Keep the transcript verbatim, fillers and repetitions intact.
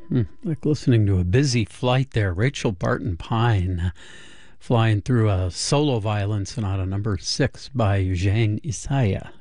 Hmm, like listening to a busy flight there. Rachel Barton Pine flying through a solo violin sonata number six by Eugene Isaiah.